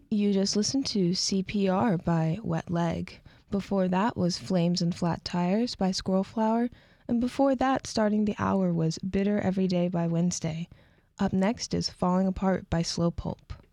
You just listened to CPR by Wet Leg. Before that was Flames and Flat Tires by Squirrel Flower. And before that, starting the hour, was Bitter Every Day by Wednesday. Up next is Falling Apart by Slow Pulp.